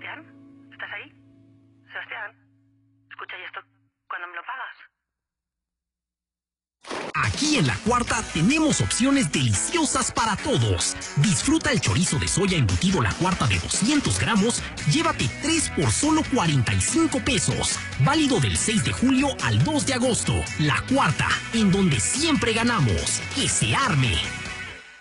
Sebastián, ¿estás ahí? Sebastián, escucha, ¿y esto cuándo me lo pagas? Aquí en La Cuarta tenemos opciones deliciosas para todos. Disfruta el chorizo de soya embutido La Cuarta de 200 gramos. Llévate 3 por solo 45 pesos. Válido del 6 de julio al 2 de agosto. La Cuarta, en donde siempre ganamos. ¡Que se arme!